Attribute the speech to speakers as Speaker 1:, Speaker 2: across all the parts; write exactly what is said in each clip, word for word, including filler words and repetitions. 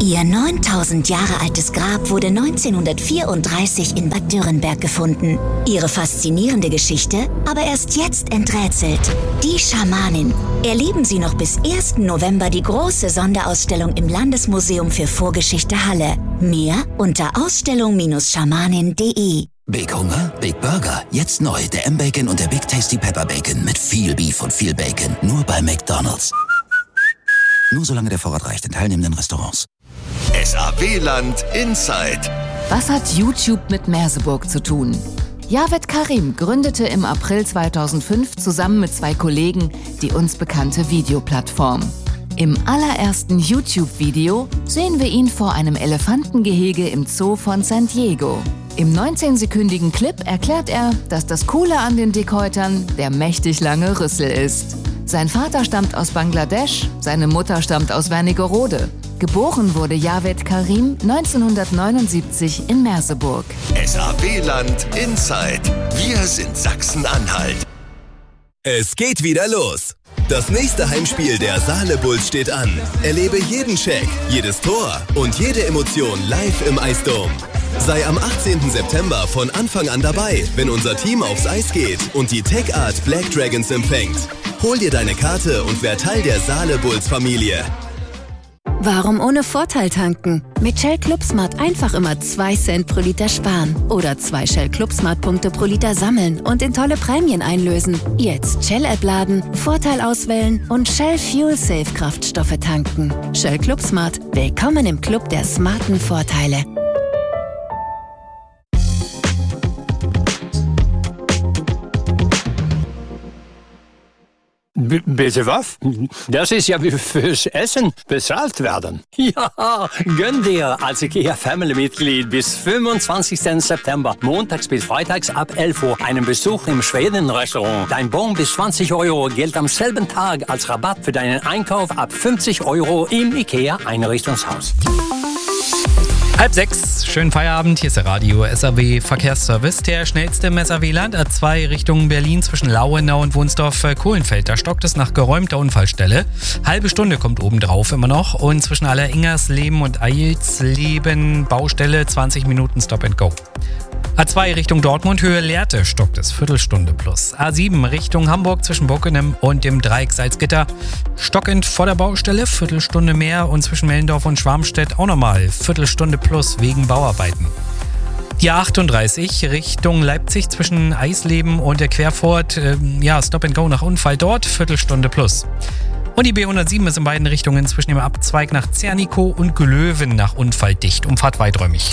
Speaker 1: Ihr neuntausend Jahre altes Grab wurde neunzehnhundertvierunddreißig in Bad Dürrenberg gefunden. Ihre faszinierende Geschichte aber erst jetzt enträtselt. Die Schamanin. Erleben Sie noch bis ersten November die große Sonderausstellung im Landesmuseum für Vorgeschichte Halle. Mehr unter ausstellung Bindestrich schamanin punkt de.
Speaker 2: Big Hunger, Big Burger. Jetzt neu der M-Bacon und der Big Tasty Pepper Bacon mit viel Beef und viel Bacon. Nur bei McDonald's. Nur solange der Vorrat reicht in teilnehmenden Restaurants.
Speaker 3: S A W-Land Inside.
Speaker 4: Was hat YouTube mit Merseburg zu tun? Javed Karim gründete im April zweitausendfünf zusammen mit zwei Kollegen die uns bekannte Videoplattform. Im allerersten YouTube-Video sehen wir ihn vor einem Elefantengehege im Zoo von San Diego. Im neunzehnsekündigen Clip erklärt er, dass das Coole an den Dickhäutern der mächtig lange Rüssel ist. Sein Vater stammt aus Bangladesch, seine Mutter stammt aus Wernigerode. Geboren wurde Javed Karim neunzehnhundertneunundsiebzig in Merseburg.
Speaker 3: S A W-Land Inside. Wir sind Sachsen-Anhalt.
Speaker 5: Es geht wieder los. Das nächste Heimspiel der Saale Bulls steht an. Erlebe jeden Check, jedes Tor und jede Emotion live im Eisdom. Sei am achtzehnten September von Anfang an dabei, wenn unser Team aufs Eis geht und die Tech Art Black Dragons empfängt. Hol dir deine Karte und werd Teil der Saale Bulls Familie.
Speaker 6: Warum ohne Vorteil tanken? Mit Shell ClubSmart einfach immer zwei Cent pro Liter sparen. Oder zwei Shell ClubSmart-Punkte pro Liter sammeln und in tolle Prämien einlösen. Jetzt Shell-App laden, Vorteil auswählen und Shell Fuel Safe Kraftstoffe tanken. Shell ClubSmart. Willkommen im Club der smarten Vorteile.
Speaker 7: B- bitte was? Das ist ja wie fürs Essen bezahlt werden. Ja, gönn dir als IKEA-Family-Mitglied bis fünfundzwanzigsten September, montags bis freitags ab elf Uhr, einen Besuch im Schweden-Restaurant. Dein Bon bis zwanzig Euro gilt am selben Tag als Rabatt für deinen Einkauf ab fünfzig Euro im IKEA-Einrichtungshaus.
Speaker 8: Halb sechs, schönen Feierabend, hier ist der Radio S A W Verkehrsservice. Der schnellste im S A W-Land, A zwei Richtung Berlin zwischen Lauenau und Wunsdorf-Kohlenfeld. Da stockt es nach geräumter Unfallstelle. Halbe Stunde kommt obendrauf immer noch. Und zwischen Alleringersleben und Eilsleben Baustelle zwanzig Minuten Stop and Go. A zwei Richtung Dortmund, Höhe Lehrte, stockt es, Viertelstunde plus. A sieben Richtung Hamburg zwischen Bockenem und dem Dreieck Salzgitter, stockend vor der Baustelle, Viertelstunde mehr. Und zwischen Mellendorf und Schwarmstedt auch nochmal, Viertelstunde plus wegen Bauarbeiten. Die A achtunddreißig Richtung Leipzig zwischen Eisleben und der Querfurt, äh, ja, Stop and Go nach Unfall dort, Viertelstunde plus. Und die B hundertsieben ist in beiden Richtungen zwischen dem Abzweig nach Zernikow und Glöwen nach Unfall dicht, Umfahrt weiträumig.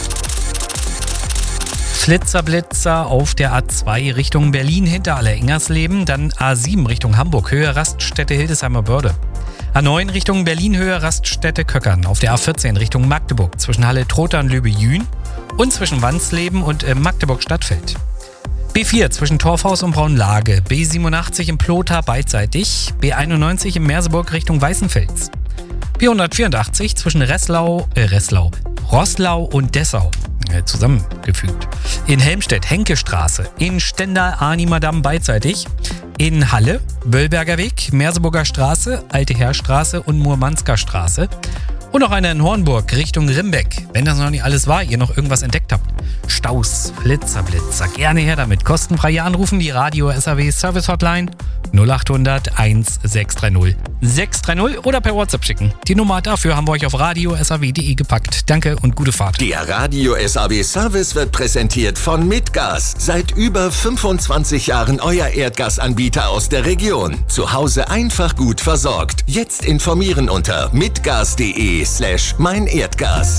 Speaker 8: Flitzerblitzer auf der A zwei Richtung Berlin hinter Alleringersleben, dann A sieben Richtung Hamburg, Höhe Raststätte Hildesheimer Börde. A neun Richtung Berlin, Höhe Raststätte Köckern, auf der A vierzehn Richtung Magdeburg, zwischen Halle-Trotha und Löbe-Jühn und zwischen Wansleben und äh, Magdeburg-Stadtfeld. B vier zwischen Torfhaus und Braunlage, B siebenundachtzig im Plotha beidseitig, B einundneunzig in Merseburg Richtung Weißenfels. B hundertvierundachtzig zwischen Reslau, äh, Reslau, Roßlau und Dessau. Zusammengefügt. In Helmstedt Henkestraße, in Stendal Arnimadam beidseitig, in Halle Wöllberger Weg, Merseburger Straße, Alte Heerstraße und Murmansker Straße. Und noch eine in Hornburg Richtung Rimbeck. Wenn das noch nicht alles war, ihr noch irgendwas entdeckt habt. Staus, Flitzerblitzer, gerne her damit. Kostenfrei anrufen, die Radio S A W Service Hotline null achthundert eins sechs drei null sechs drei null oder per WhatsApp schicken. Die Nummer dafür haben wir euch auf radio s a w punkt de gepackt. Danke und gute Fahrt.
Speaker 3: Der Radio S A W Service wird präsentiert von Mitgas. Seit über fünfundzwanzig Jahren euer Erdgasanbieter aus der Region. Zu Hause einfach gut versorgt. Jetzt informieren unter mitgas.de slash mein Erdgas.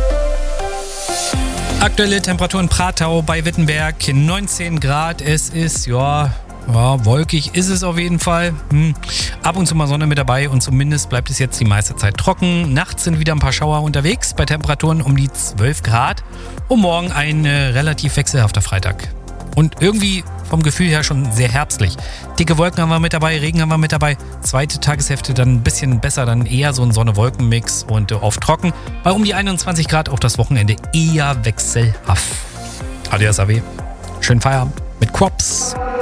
Speaker 8: Aktuelle Temperatur in Pratau bei Wittenberg, neunzehn Grad. Es ist, ja... Ja, wolkig ist es auf jeden Fall. Hm. Ab und zu mal Sonne mit dabei und zumindest bleibt es jetzt die meiste Zeit trocken. Nachts sind wieder ein paar Schauer unterwegs bei Temperaturen um die zwölf Grad. Und morgen ein äh, relativ wechselhafter Freitag. Und irgendwie vom Gefühl her schon sehr herbstlich. Dicke Wolken haben wir mit dabei, Regen haben wir mit dabei. Zweite Tageshälfte dann ein bisschen besser, dann eher so ein Sonne-Wolken-Mix und äh, oft trocken. Bei um die einundzwanzig Grad auch das Wochenende eher wechselhaft. Adios, A W. Schönen Feierabend mit Crops.